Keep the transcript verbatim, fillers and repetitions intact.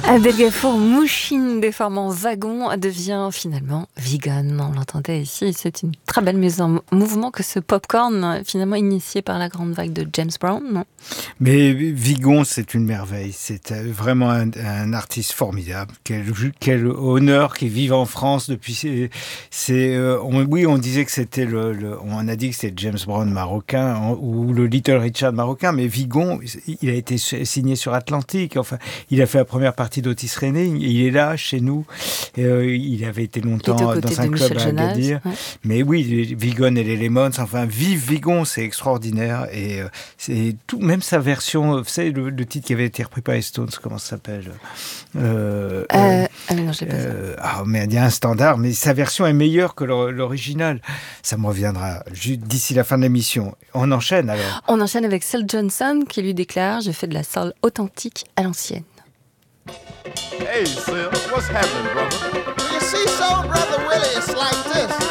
Abdel Ghafour, Mouchine déformant wagon, devient finalement vegan. On l'entendait ici, c'est une très belle mise en mouvement que ce popcorn, finalement initié par la grande vague de James Brown, non ? Mais Vigon, c'est une merveille. C'est vraiment un, un artiste formidable. Quel, quel honneur qu'il vive en France depuis. C'est, c'est, euh, on, oui, on disait que c'était le, le. On a dit que c'était James Brown marocain ou le Little Richard marocain, mais Vigon, il a été signé sur Atlantique. Enfin, il a fait la première partie d'Otis Redding. Il est là chez nous. Et, euh, il avait été longtemps dans un club à Agadir. Ouais. Mais oui, Vigon et les Lemons. Enfin, vive Vigon, c'est extraordinaire et euh, c'est tout. Même sa version, vous savez, le, le titre qui avait été repris par les Stones, comment ça s'appelle euh, euh, euh, ah non, je l'ai pas euh, Ah, mais il y a un standard, mais sa version est meilleure que l'original. Ça me reviendra d'ici la fin de l'émission. On enchaîne alors. On enchaîne avec Syl Johnson qui lui déclare « Je fais de la soul authentique à l'ancienne ». Hey, Syl, what's happening, brother? You see, so, brother Willie, it's like this.